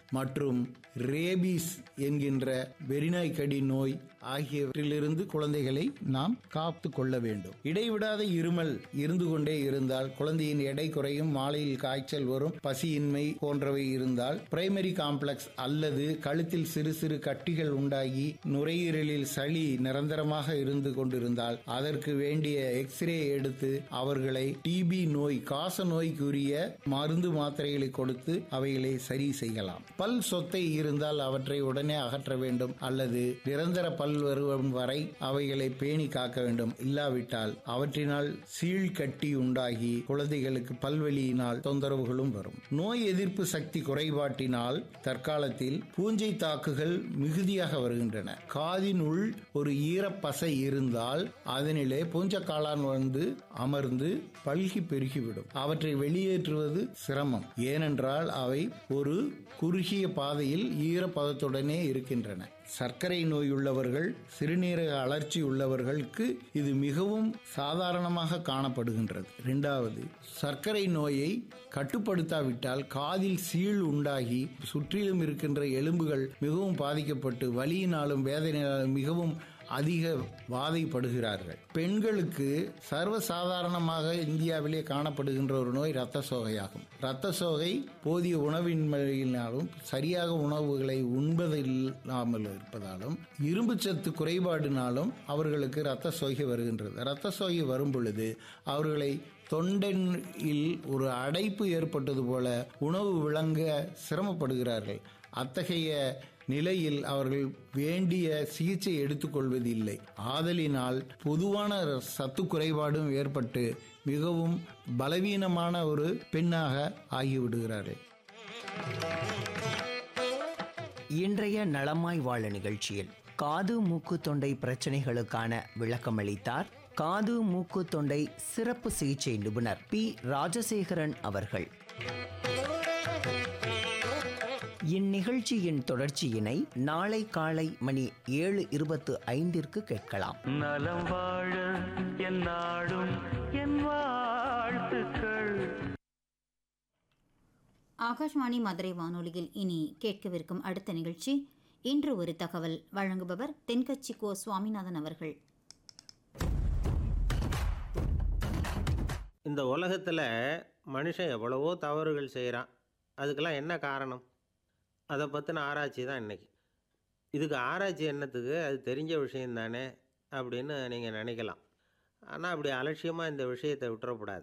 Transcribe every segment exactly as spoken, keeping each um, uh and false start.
மற்றும் ரேபீஸ் என்கின்ற வெறிநாய் கடி நோய் ஆகியவற்றிலிருந்து குழந்தைகளை நாம் காத்து கொள்ள வேண்டும். இடைவிடாத இருமல் இருந்து கொண்டே இருந்தால், குழந்தையின் எடை குறையும், மாலையில் காய்ச்சல் வரும், பசியின்மை போன்றவை இருந்தால், பிரைமரி காம்ப்ளெக்ஸ் அல்லது கழுத்தில் சிறு சிறு கட்டிகள் உண்டாகி நுரையீரலில் சளி நிரந்தரமாக இருந்து கொண்டிருந்தால் அதற்கு வேண்டிய எக்ஸ்ரே எடுத்து அவர்களை டிபி நோய், காச நோய்க்குரிய மருந்து மாத்திரைகளை கொடுத்து அவைகளை சரி செய்யலாம். பல் சொத்தை இருந்தால் அவற்றை உடனே அகற்ற வேண்டும் அல்லது நிரந்தர பல் வரும் வரை அவைகளை பேணி காக்க வேண்டும். இல்லாவிட்டால் அவற்றினால் சீழ் கட்டி உண்டாகி குழந்தைகளுக்கு பல்வலியினால் தொந்தரவுகளும் வரும். நோய் எதிர்ப்பு சக்தி குறைபாட்டினால் தற்காலத்தில் பூஞ்சை தாக்குகள் மிகுதியாக வருகின்றன. காதின் உள் ஒரு ஈரப்பசை இருந்தால் அதனிலே பூஞ்சை காளான் வந்து அமர்ந்து பல்கி பெருகிவிடும். அவற்றை வெளியேற்றுவது சிரமம். ஏனென்றால் அவை ஒரு குறுகிய பாதையில் ஈரப்பதத்துடனே இருக்கின்றன. சர்க்கரை நோய் உள்ளவர்கள், சிறுநீரக அழற்சி உள்ளவர்களுக்கு இது மிகவும் சாதாரணமாக காணப்படுகின்றது. இரண்டாவது, சர்க்கரை நோயை கட்டுப்படுத்தாவிட்டால் காதில் சீழ் உண்டாகி சுற்றிலும் இருக்கின்ற எலும்புகள் மிகவும் பாதிக்கப்பட்டு வலியினாலும் வேதனையினாலும் மிகவும் அதிக வாதைப்படுகிறார்கள். பெண்களுக்கு சர்வசாதாரணமாக இந்தியாவிலே காணப்படுகின்ற ஒரு நோய் இரத்த சோகையாகும். இரத்த சோகை போதிய உணவின்மையினாலும் சரியாக உணவுகளை உண்பதில்லாமல் இருப்பதாலும் இரும்பு சத்து குறைபாடினாலும் அவர்களுக்கு இரத்த சோகை வருகின்றது. இரத்த சோகை வரும் பொழுது அவர்களை தொண்டையில் ஒரு அடைப்பு ஏற்பட்டது போல உணவு விளங்க சிரமப்படுகிறார்கள். அத்தகைய நிலையில் அவர்கள் வேண்டிய சிகிச்சை எடுத்துக்கொள்வதில்லை. ஆதலினால் பொதுவான சத்து குறைபாடும் ஏற்பட்டு மிகவும் பலவீனமான ஒரு பெண்ணாக ஆகிவிடுகிறார்கள். இன்றைய நலமாய் வாழ நிகழ்ச்சியில் காது மூக்கு தொண்டை பிரச்சனைகளுக்கான விளக்கமளித்தார் காது மூக்கு தொண்டை சிறப்பு சிகிச்சை நிபுணர் பி ராஜசேகரன் அவர்கள். இந்நிகழ்ச்சியின் தொடர்ச்சியினை நாளை காலை மணி ஏழு இருபத்து ஐந்திற்கு கேட்கலாம். நலம் வாழ என் நாடும் என் வாழ்த்துக்கள். ஆகாஷ்வாணி மதுரை வானொலியில் இனி கேட்கவிருக்கும் அடுத்த நிகழ்ச்சி இன்று ஒரு தகவல். வழங்குபவர் தென்கட்சி கோ சுவாமிநாதன் அவர்கள். இந்த உலகத்தில் மனுஷன் எவ்வளவோ தவறுகள் செய்கிறான். அதுக்கெல்லாம் என்ன காரணம்? அதை பற்றின ஆராய்ச்சி தான் இன்றைக்கி. இதுக்கு ஆராய்ச்சி என்னத்துக்கு, அது தெரிஞ்ச விஷயம் தானே அப்படின்னு நீங்கள் நினைக்கலாம். ஆனால் அப்படி அலட்சியமாக இந்த விஷயத்தை விட்டுறக்கூடாது.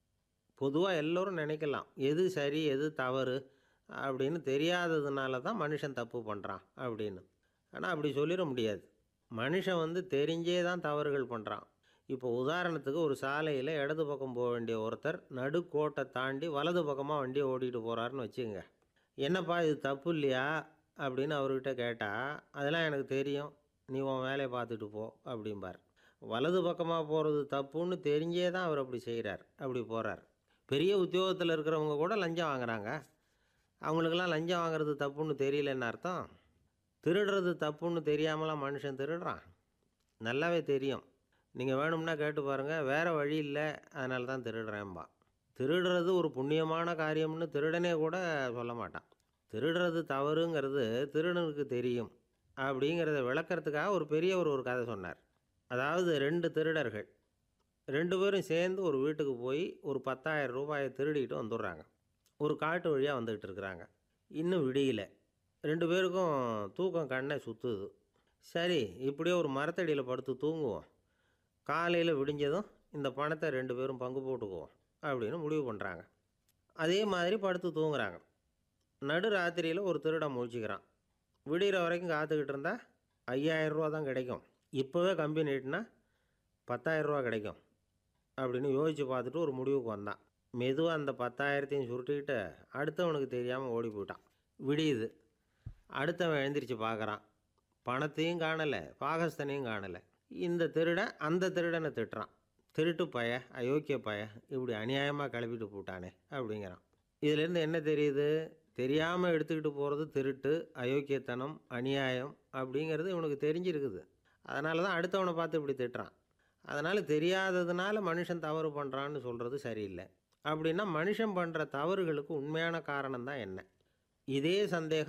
பொதுவாக எல்லோரும் நினைக்கலாம் எது சரி எது தவறு அப்படின்னு தெரியாததுனால தான் மனுஷன் தப்பு பண்ணுறான் அப்படின்னு. ஆனால் அப்படி சொல்லிட முடியாது. மனுஷன் வந்து தெரிஞ்சே தான் தவறுகள் பண்ணுறான். இப்போ உதாரணத்துக்கு ஒரு சாலையில் இடது பக்கம் போக வேண்டிய ஒருத்தர் நடுக்கோட்டை தாண்டி வலது பக்கமாக வண்டியை ஓட்டிகிட்டு போகிறாருன்னு வச்சுக்கோங்க. என்னப்பா இது தப்பு இல்லையா அப்படின்னு அவர்கிட்ட கேட்டால், அதெல்லாம் எனக்கு தெரியும், நீ உன் வேலையை பார்த்துட்டு போ அப்படிம்பார். வலது பக்கமாக போகிறது தப்புன்னு தெரிஞ்சே தான் அவர் அப்படி செய்கிறார், அப்படி போகிறார். பெரிய உத்தியோகத்தில் இருக்கிறவங்க கூட லஞ்சம் வாங்குகிறாங்க. அவங்களுக்கெல்லாம் லஞ்சம் வாங்குறது தப்புன்னு தெரியலன்னு அர்த்தம். திருடுறது தப்புன்னு தெரியாமலாம் மனுஷன் திருடுறான். நல்லாவே தெரியும். நீங்கள் வேணும்னா கேட்டு பாருங்கள், வேறு வழி இல்லை அதனால தான் திருடுறேன்பா. திருடுறது ஒரு புண்ணியமான காரியம்னு திருடனே கூட சொல்ல மாட்டான். திருடுறது தவறுங்கிறது திருடனுக்கு தெரியும் அப்படிங்கிறத விளக்கிறதுக்காக ஒரு பெரியவர் ஒரு கதை சொன்னார். அதாவது ரெண்டு திருடர்கள் ரெண்டு பேரும் சேர்ந்து ஒரு வீட்டுக்கு போய் ஒரு பத்தாயிரம் ரூபாயை திருடிட்டு வந்துடுறாங்க. ஒரு காட்டு வழியாக வந்துக்கிட்டு இருக்கிறாங்க. இன்னும் விடியல. ரெண்டு பேருக்கும் தூக்கம் கண்ணை சுற்றுது. சரி, இப்படியே ஒரு மரத்தடியில் படுத்து தூங்குவோம், காலையில் விடிஞ்சதும் இந்த பணத்தை ரெண்டு பேரும் பங்கு போட்டுக்குவோம் அப்படின்னு முடிவு பண்ணுறாங்க. அதே மாதிரி படுத்து தூங்குறாங்க. நடு ராத்திரியில் ஒரு திருடன் முழிச்சிக்கிறான். விடிகிற வரைக்கும் காத்துக்கிட்டு இருந்தால் ஐயாயிரம் ரூபா தான் கிடைக்கும், இப்போவே கம்பி நீட்டினா பத்தாயிரம் ரூபா கிடைக்கும் அப்படின்னு யோசித்து பார்த்துட்டு ஒரு முடிவுக்கு வந்தான். மெதுவாக அந்த பத்தாயிரத்தையும் சுருட்டிக்கிட்டு அடுத்தவனுக்கு தெரியாமல் ஓடி போயிட்டான். விடியுது. அடுத்தவன் எழுந்திரிச்சு பார்க்குறான். பணத்தையும் காணலை, பாகஸ்தனையும் காணலை. இந்த திருடன் அந்த திருடனை திட்டுறான். திருட்டு பய, அயோக்கிய பய, இப்படி அநியாயமாக கிளப்பிட்டு போட்டானே அப்படிங்கிறான். இதிலேருந்து என்ன தெரியுது? தெரியாமல் எடுத்துக்கிட்டு போகிறது திருட்டு, அயோக்கியத்தனம், அநியாயம் அப்படிங்கிறது இவனுக்கு தெரிஞ்சிருக்குது. அதனால தான் அடுத்தவனை பார்த்து இப்படி திட்டுறான். அதனால் தெரியாததுனால மனுஷன் தவறு பண்ணுறான்னு சொல்கிறது சரியில்லை. அப்படின்னா மனுஷன் பண்ணுற தவறுகளுக்கு உண்மையான காரணம் தான் என்ன? இதே சந்தேகம்